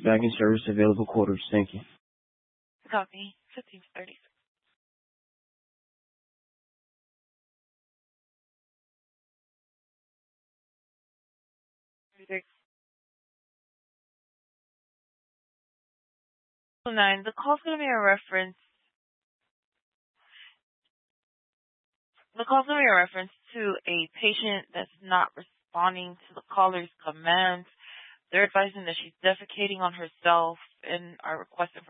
Bagging service available quarters. Thank you. Copy. 1530. Nine. The call's going to be a reference. The call's going to be a reference to a patient that's not responding to the caller's commands. They're advising that she's defecating on herself and are requesting for